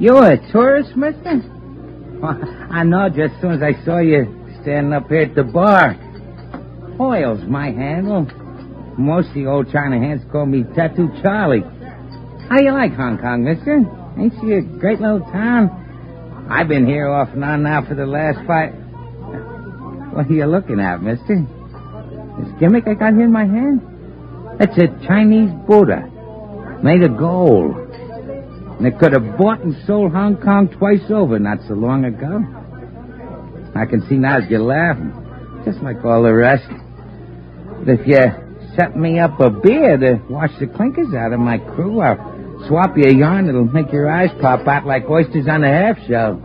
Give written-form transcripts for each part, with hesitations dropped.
You're a tourist, mister? Well, I know just as soon as I saw you standing up here at the bar. Hoyle's my handle. Most of the old China hands call me Tattoo Charlie. How you like Hong Kong, mister? Ain't she a great little town? I've been here off and on now for the last 5... What are you looking at, mister? This gimmick I got here in my hand? That's a Chinese Buddha. Made of gold. And it could have bought and sold Hong Kong twice over not so long ago. I can see now that you're laughing. Just like all the rest. But if you set me up a beer to wash the clinkers out of my crew, I'll swap you a yarn that'll make your eyes pop out like oysters on a half shell.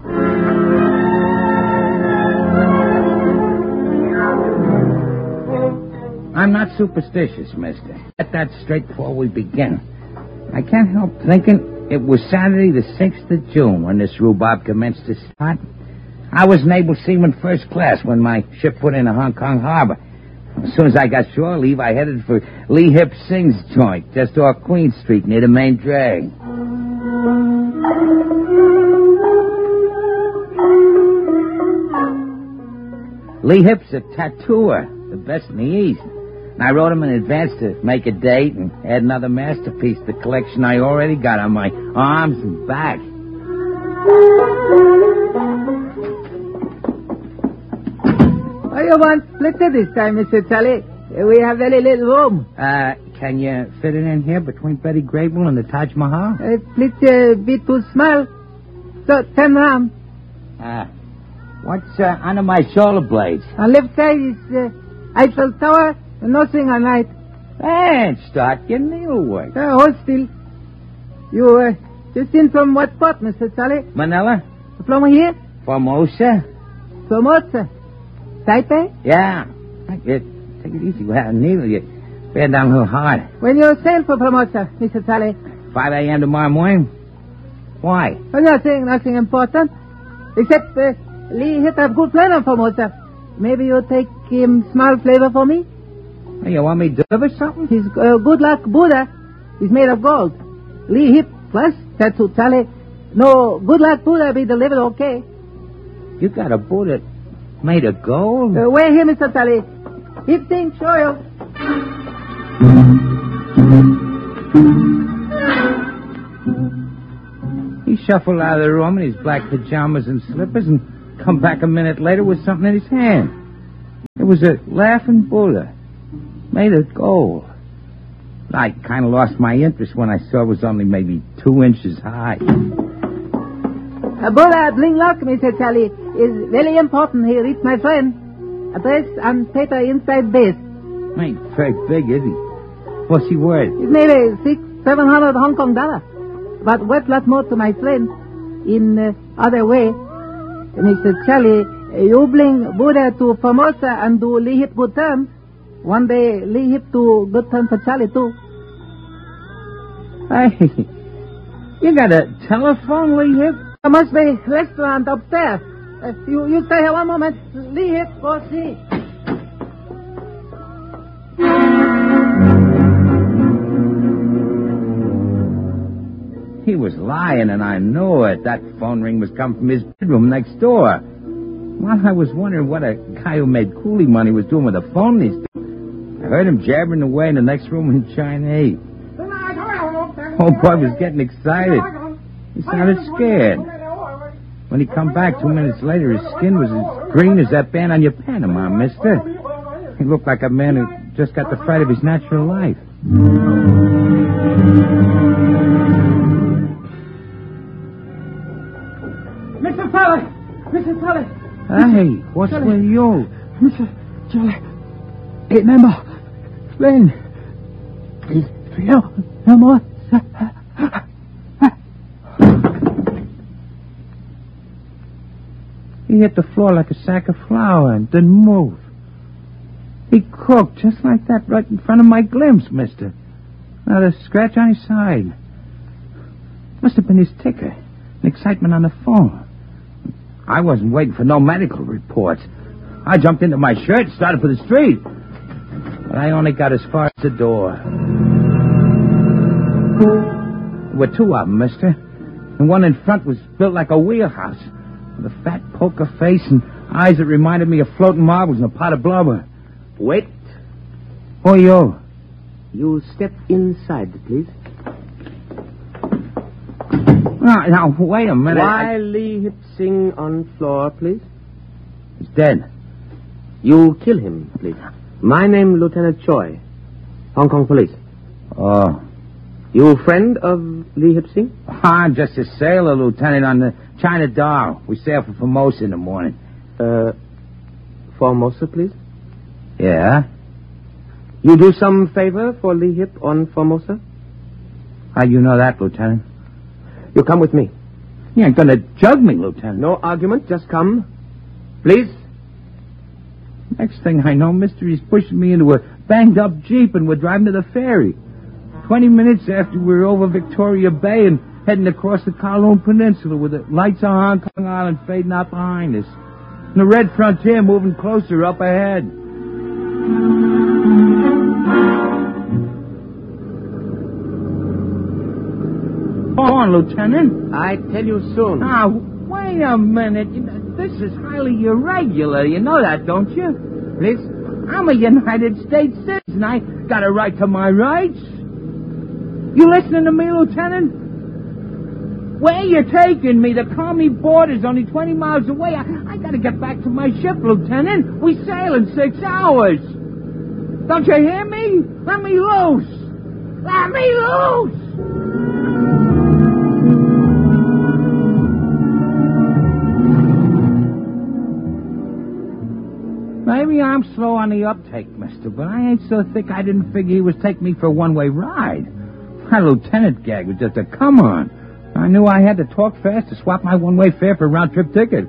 I'm not superstitious, mister. Get that straight before we begin. I can't help thinking it was Saturday the 6th of June when this rhubarb commenced to start. I was naval seaman first class when my ship put into Hong Kong harbor. As soon as I got shore leave, I headed for Lee Hip Singh's joint, just off Queen Street near the main drag. Lee Hip's a tattooer, the best in the East. And I wrote him in advance to make a date and add another masterpiece to the collection I already got on my arms and back. What do you want split this time, Mr. Charlie? We have very little room. Can you fit it in here between Betty Grable and the Taj Mahal? Split a bit too small. So, 10 round. What's under my shoulder blades? On left side is Eiffel Tower, nothing on right. And start your needlework. Hold still. You just in from what port, Mr. Charlie? Manila? From here? Formosa? Formosa. Taipei? Yeah. Take it easy with that needle. You bear down a little hard. When you sail for Formosa, Mr. Charlie? 5 a.m. tomorrow morning. Why? Well, nothing important. Except Lee hit a good plan on Formosa. Maybe you take him small flavor for me? Hey, you want me to deliver something? His good luck Buddha is made of gold. Lee hip plus Tattoo Charlie. No, good luck Buddha be delivered okay. You got a Buddha made of gold? Wait here, Mr. Charlie. Hip thing, show you. He shuffled out of the room in his black pajamas and slippers and come back a minute later with something in his hand. It was a laughing Buddha made of gold. I kind of lost my interest when I saw it was only maybe 2 inches high. A Buddha bling lock, Mr. Charlie, is very important here. It's my friend. Address on paper inside base. Ain't very big, is he? What's he worth? It's maybe $600-700 Hong Kong dollar. But worth lot more to my friend in other way. Mr. Charlie, you bring Buddha to Formosa and do Lee Hip good term. One day, Lee Hip do good term for Charlie, too. Hey, you got a telephone, Lee Hip? There must be a restaurant upstairs. You stay here one moment. Lee Hip, go see. He was lying, and I knew it. That phone ring was coming from his bedroom next door. While I was wondering what a guy who made coolie money was doing with a phone these days, I heard him jabbering away in the next room in Chinese. Old boy was getting excited. He sounded scared. When he come back 2 minutes later, his skin was as green as that band on your Panama, mister. He looked like a man who just got the fright of his natural life. Mr. Charlie! Mr. Charlie! Hey, what's with you? Mr. Charlie, remember, friend, is no more. He hit the floor like a sack of flour and didn't move. He croaked just like that right in front of my glimpse, mister. Not a scratch on his side. Must have been his ticker. An excitement on the phone. I wasn't waiting for no medical reports. I jumped into my shirt and started for the street. But I only got as far as the door. There were two of them, mister. The one in front was built like a wheelhouse, with a fat poker face and eyes that reminded me of floating marbles in a pot of blubber. Wait. Who are you? You step inside, please. Now, wait a minute. Why Lee Hip Sing on floor, please? He's dead. You kill him, please. My name, Lieutenant Choi, Hong Kong Police. Oh. You friend of Lee Hip Sing? I'm just a sailor, Lieutenant, on the China Doll. We sail for Formosa in the morning. Formosa, please? Yeah? You do some favor for Lee Hip on Formosa? How you know that, Lieutenant? You come with me. You ain't gonna jug me, Lieutenant. No argument, just come. Please? Next thing I know, Mystery's pushing me into a banged-up Jeep and we're driving to the ferry. 20 minutes after we were over Victoria Bay and heading across the Kowloon Peninsula with the lights on Hong Kong Island fading out behind us. And the red frontier moving closer up ahead. Go on, Lieutenant. I tell you soon. Now, wait a minute. This is highly irregular. You know that, don't you? Please? I'm a United States citizen. I got a right to my rights. You listening to me, Lieutenant? Where you taking me? The Commie border's only 20 miles away. I got to get back to my ship, Lieutenant. We sail in 6 hours. Don't you hear me? Let me loose. Let me loose. Maybe I'm slow on the uptake, mister, but I ain't so thick I didn't figure he was taking me for a one-way ride. My lieutenant gag was just a come-on. I knew I had to talk fast to swap my one-way fare for a round-trip ticket.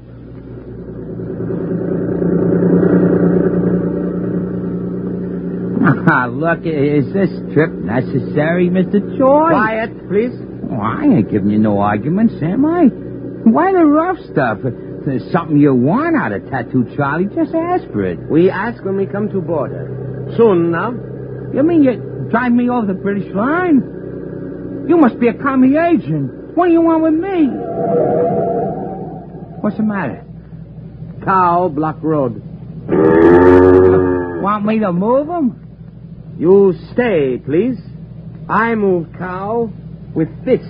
Look, is this trip necessary, Mr. Choi? Quiet, please. Oh, I ain't giving you no arguments, am I? Why the rough stuff? If there's something you want out of Tattoo Charlie, just ask for it. We ask when we come to border. Soon now. You mean you drive me over the British line? You must be a commie agent. What do you want with me? What's the matter? Cow Block Road. Want me to move him? You stay, please. I move cow with fist.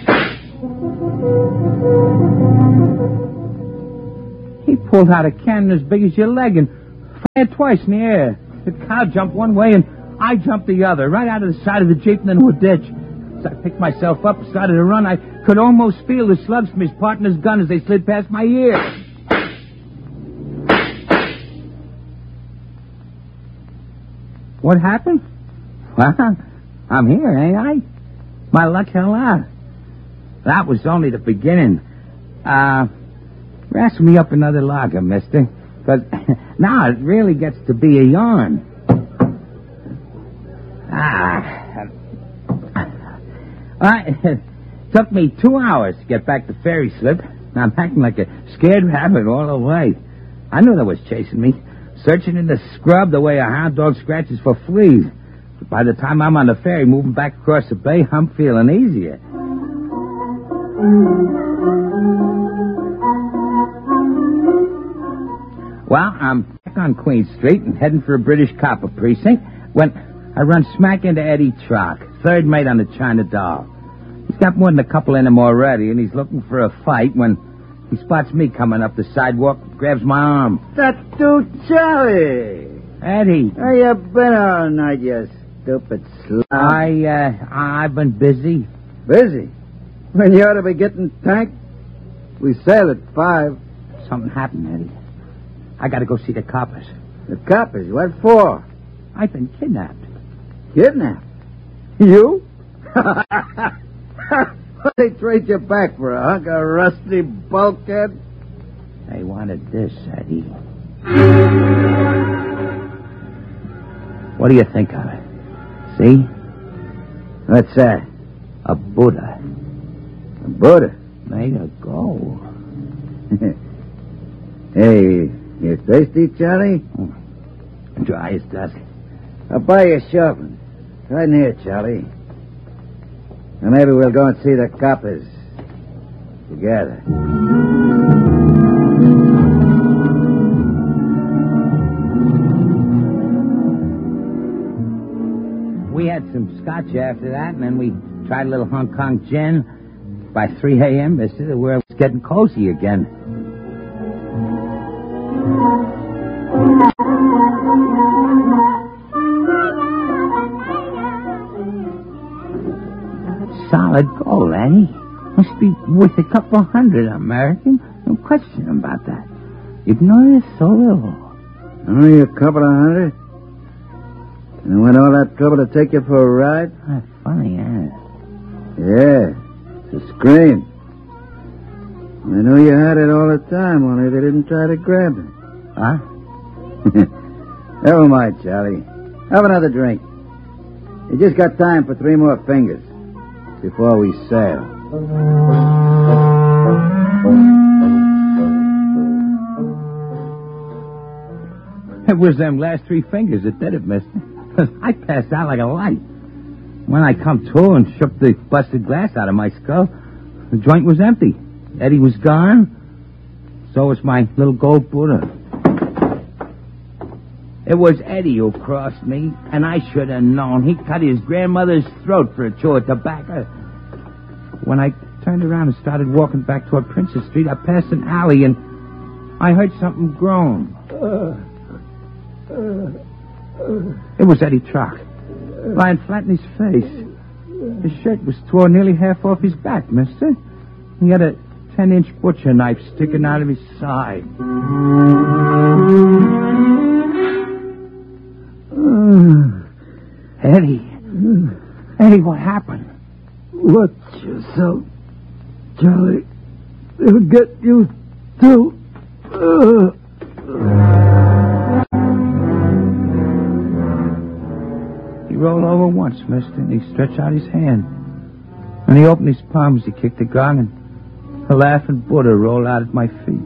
He pulled out a cannon as big as your leg and fired twice in the air. The cow jumped one way and I jumped the other, right out of the side of the Jeep and into a ditch. As I picked myself up and started to run, I could almost feel the slugs from his partner's gun as they slid past my ear. What happened? Well, I'm here, ain't I? My luck held out. That was only the beginning. Rasp me up another lager, mister. Because now it really gets to be a yarn. It took me 2 hours to get back to ferry slip. I'm acting like a scared rabbit all the way. I knew they was chasing me, searching in the scrub the way a hound dog scratches for fleas. But by the time I'm on the ferry moving back across the bay, I'm feeling easier. Well, I'm back on Queen Street and heading for a British copper precinct when I run smack into Eddie Trock, third mate on the China Doll. He's got more than a couple in him already, and he's looking for a fight when he spots me coming up the sidewalk and grabs my arm. Tattoo Charlie! Eddie. Where you been all night, you stupid slug? I've been busy. Busy? When you ought to be getting tanked? We sail at 5. Something happened, Eddie. I gotta go see the coppers. The coppers? What for? I've been kidnapped. Kidnapped? You? What they trade you back for, a hunk of rusty bulkhead? They wanted this, Eddie. What do you think of it? See? What's that? A Buddha. A Buddha? Made of gold. Hey, you thirsty, Charlie? Dry as dust. I'll buy you a shopping. Right in here, Charlie. And maybe we'll go and see the coppers. together. We had some scotch after that, and then we tried a little Hong Kong gin. By 3 a.m., mister, the world was getting cozy again. Solid gold, Annie. Must be worth a couple hundred American. No question about that. Ignore so little. Only a couple of hundred? And went all that trouble to take you for a ride? Funny, eh? Yeah, it's a scream. I know you had it all the time, only they didn't try to grab it. Huh? Never mind, Charlie. Have another drink. You just got time for 3 more fingers before we sail. It was them last 3 fingers that did it, mister. I passed out like a light. When I come to and shook the busted glass out of my skull, the joint was empty. Eddie was gone. So was my little gold Buddha. It was Eddie who crossed me, and I should have known. He cut his grandmother's throat for a chew of tobacco. When I turned around and started walking back toward Princess Street, I passed an alley, and I heard something groan. It was Eddie Trock, lying flat in his face. His shirt was torn nearly half off his back, mister. He had a 10-inch butcher knife sticking out of his side. Eddie, what happened? Watch yourself, Charlie. They'll get you, too. He rolled over once, mister, and he stretched out his hand. When he opened his palms, he kicked the gong, and the laughing Buddha rolled out at my feet.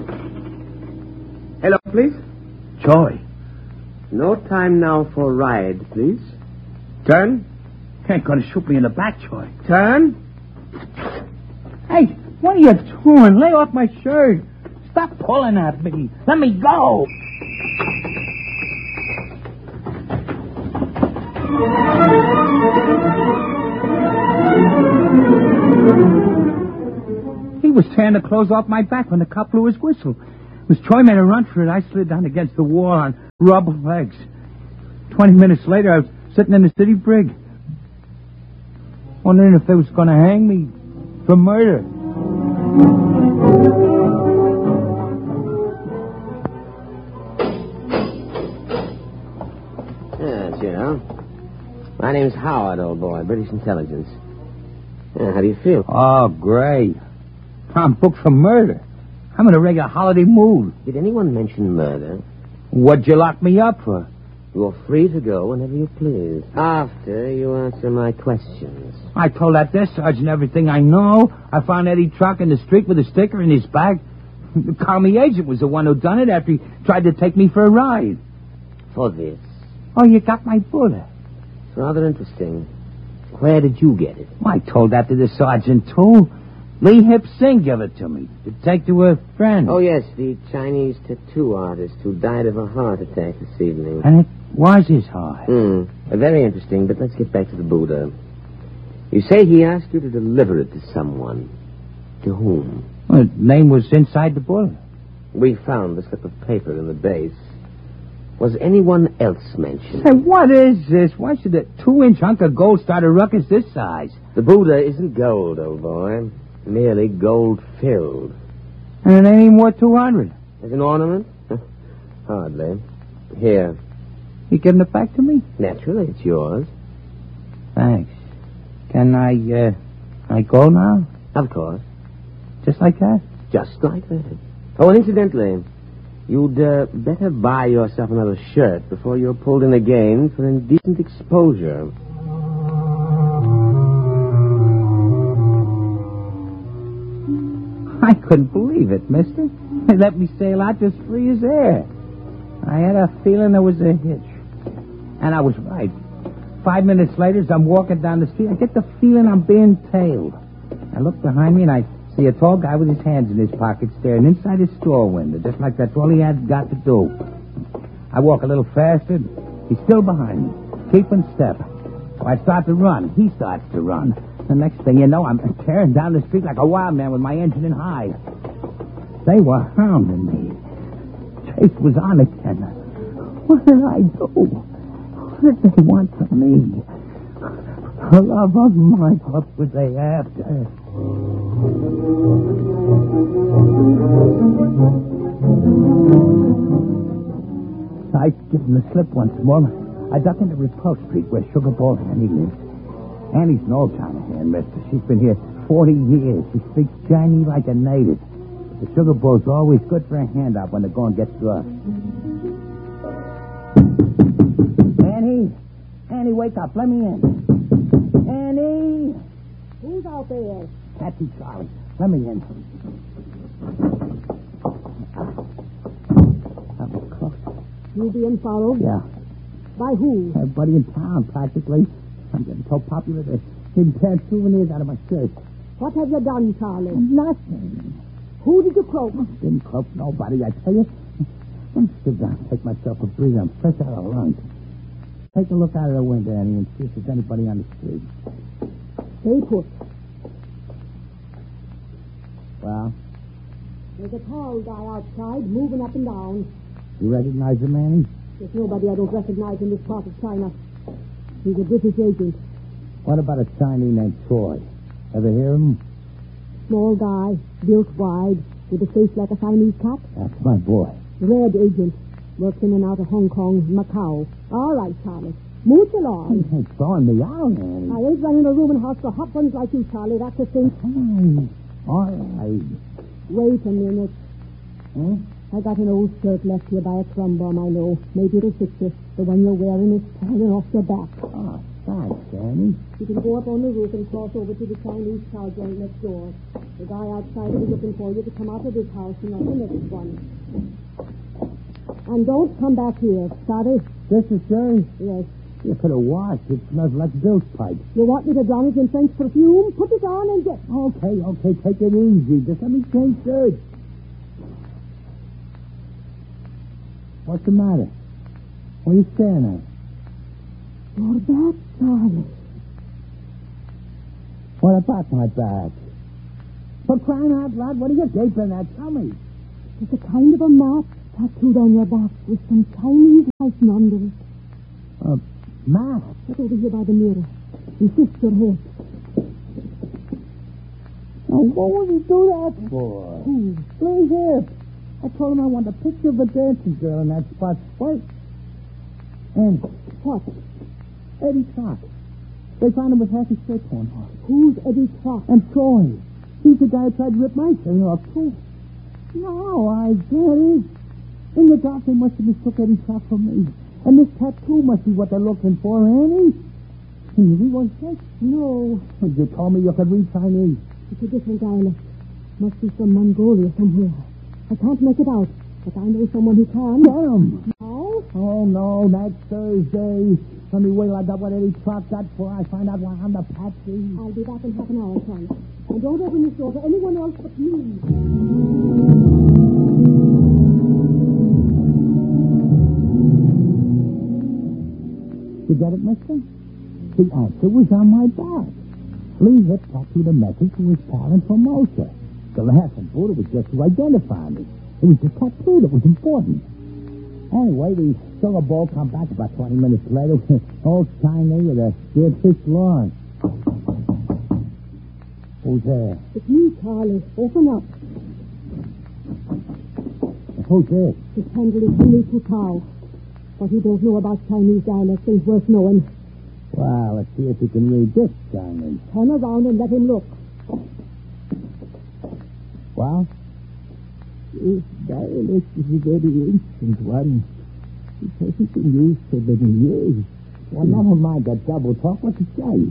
Hello, please. Joy. No time now for ride, please. Turn. You ain't gonna shoot me in the back, Joy. Turn. Hey, what are you doing? Lay off my shirt. Stop pulling at me. Let me go. He was tearing the clothes off my back when the cop blew his whistle. As Troy made a run for it, I slid down against the wall on rubber legs. 20 minutes later, I was sitting in the city brig, wondering if they was going to hang me for murder. Yes, you know. My name's Howard, old boy, British intelligence. Yeah, how do you feel? Oh, great. I'm booked for murder. I'm in a regular holiday mood. Did anyone mention murder? What'd you lock me up for? You're free to go whenever you please, after you answer my questions. I told that desk sergeant everything I know. I found Eddie Trock in the street with a sticker in his bag. The Army agent was the one who done it after he tried to take me for a ride. For this. Oh, you got my bullet. It's rather interesting. Where did you get it? I told that to the sergeant, too. Lee Hip Singh gave it to me to take to a friend. Oh, yes, the Chinese tattoo artist who died of a heart attack this evening. And it was his heart. Very interesting, but let's get back to the Buddha. You say he asked you to deliver it to someone. To whom? Well, the name was inside the bullet. We found the slip of paper in the base. Was anyone else mentioned? Say, what is this? Why should a 2-inch hunk of gold start a ruckus this size? The Buddha isn't gold, old boy. Merely gold-filled. And it ain't even worth 200. As an ornament? Hardly. Here. You giving it back to me? Naturally, it's yours. Thanks. Can I go now? Of course. Just like that? Just like that. Oh, and incidentally, you'd better buy yourself another shirt before you're pulled in again for indecent exposure. I couldn't believe it, mister. They let me sail out just free as air. I had a feeling there was a hitch. And I was right. 5 minutes later, as I'm walking down the street, I get the feeling I'm being tailed. I look behind me, and I See a tall guy with his hands in his pockets staring inside his store window, just like that's all he had got to do. I walk a little faster. He's still behind me, keeping step. So I start to run. He starts to run. The next thing you know, I'm tearing down the street like a wild man with my engine in high. They were hounding me. Chase was on again. What did I do? What did they want from me? For love of mine, what were they after? I give him the slip once more. I duck into Repulse Street where Sugar Ball Annie lives. Annie's an old time hand, mister. She's been here 40 years. She speaks Chinese like a native. But the Sugar Ball's always good for a handout when the going gets rough. Annie, wake up. Let me in. Annie! Who's out there? Patsy Charlie. Let me in. That was close. You being followed? Yeah. By who? Everybody in town, practically. I'm getting so popular they didn't tear souvenirs out of my shirt. What have you done, Charlie? Nothing. Who did you croak? Didn't croak nobody, I tell you. Let me sit down, take myself a breather. I'm fresh out of lunch. Take a look out of the window, Annie, and see if there's anybody on the street. Stay put. Well? There's a tall guy outside moving up and down. You recognize him, Annie? There's nobody I don't recognize in this part of China. He's a British agent. What about a Chinese named Troy? Ever hear of him? Small guy, built wide, with a face like a Siamese cat. That's my boy. Red agent. Works in and out of Hong Kong, Macau. All right, Charlie. Mooch along. Hey, throwing me out, Annie. I ain't running a rooming house for hot ones like you, Charlie. That's the thing. All right. Wait a minute. Huh? I got an old shirt left here by a crumb bomb I know. Maybe it'll fix it. The one you're wearing is tearing off your back. Oh, thanks, Annie. You can go up on the roof and cross over to the Chinese cow joint next door. The guy outside is looking for you to come out of this house and not the next one. And don't come back here, sorry? This is sir. Yes. You could have washed. It smells like Bill's pipe. You want me to drown it in French perfume? Put it on and get... Okay, take it easy. Just let me change shirts. What's the matter? What are you staring at? Your back, Charlie. What about my back? For crying out loud, what are you gaping at? Tell me. There's a kind of a mark tattooed on your back with some Chinese writing under it. Matt. Get over here by the mirror and twist your head. Now, what would he do that for? Who? Lee Hip. I told him I wanted a picture of a dancing girl in that spot first. And What? Eddie Trot. They found him with half his shirt torn off. Who's Eddie Trot? And Troy. He's the guy who tried to rip my shirt off, too. No, I get it. In the dark, they must have mistook Eddie Trot for me. And this tattoo must be what they're looking for, Annie. Can you read one thing? No. You told me you could read Chinese. It's a different dialect. Must be from Mongolia somewhere. I can't make it out, but I know someone who can. Get him. Now? Oh, no, that's Thursday. Let me wait till I got what Eddie Trot got before I find out why I'm the patsy. I'll be back in half an hour, son. And don't open this door to anyone else but me. You get it, mister? The answer was on my back. Lee Hip tattooed a message to his pal in Formosa. The last and Buddha was just to identify me. It was the tattoo that was important. Anyway, the Sugar Bowl come back about 20 minutes later. Old Chinese with a dead fish lawn. Who's there? It's me, Charlie. Open up. Who's this? His handle is Billy Putao. What he don't know about Chinese dialect is worth knowing. Well, let's see if he can read this Chinese. Turn around and let him look. Well? This dialect is a very ancient one. It hasn't been used for many years. Well, never mind that double talk. What's it say?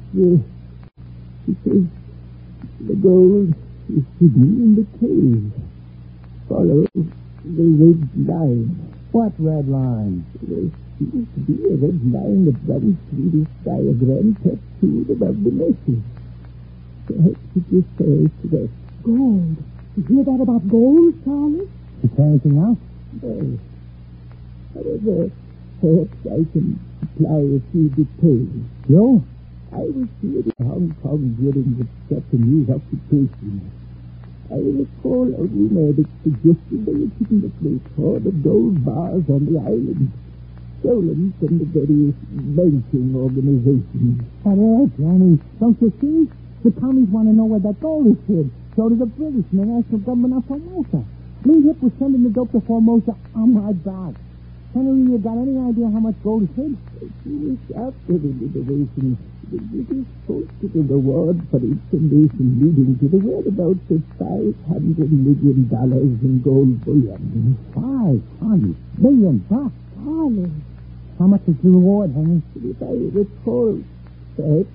It says, the gold is hidden in the cave. Follow the red line. What red line? There seems to be a red line that runs through this diagram tattooed above the message. Perhaps it refers to that Gold. You hear that about gold, Charlie? Is there anything else? No. However, perhaps I can supply a few details. You? I was here in Hong Kong during the Japanese occupation. I recall a rumor that suggested they had hidden a great hoard of gold bars on the island, stolen from the various banking organizations. Hello, Johnny. Don't you see? The commies want to know where that gold is hid. So do the British and the national government of Formosa. Lee Hip was sending the dope to Formosa on my back. Henry, you got any idea how much gold is hid? Years after the liberation, the British posted a reward for information leading to the whereabouts of $500 million in gold bullion. $500 million? Charlie. How much is the reward, Henry? If I recall, perhaps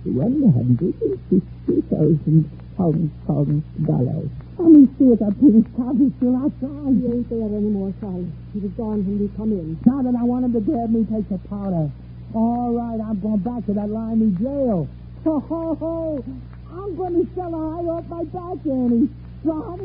$150,000 Hong Kong dollars. Let me see if that British copy's still outside. He ain't there anymore, Charlie. He was gone when we come in. Now that I want him to grab me, take the powder. All right, I'm going back to that limey jail. Ho, ho, ho! I'm going to sell a hide off my back, Annie. So